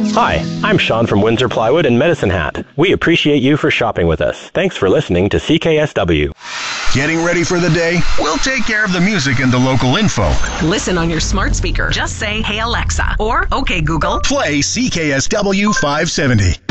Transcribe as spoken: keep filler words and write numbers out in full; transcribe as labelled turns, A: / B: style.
A: Hi, I'm Sean from Windsor Plywood and Medicine Hat. We appreciate you for shopping with us. Thanks for listening to C K S W.
B: Getting ready for the day? We'll take care of the music and the local info.
C: Listen on your smart speaker. Just say, "Hey Alexa," or "Okay Google."
B: Play C K S W five seventy.